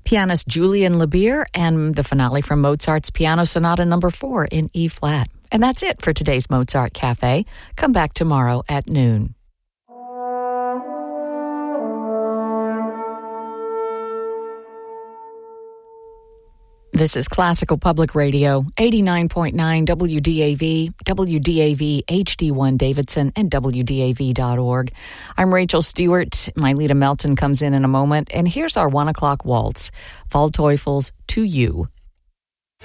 pianist Julian Labire, and the finale from Mozart's Piano Sonata No. 4 in E-flat. And that's it for today's Mozart Cafe. Come back tomorrow at noon. This is Classical Public Radio, 89.9 WDAV, WDAV HD1 Davidson, and WDAV.org. I'm Rachel Stewart. My Lita Melton comes in a moment. And here's our 1 o'clock waltz, Waldteufel's To You.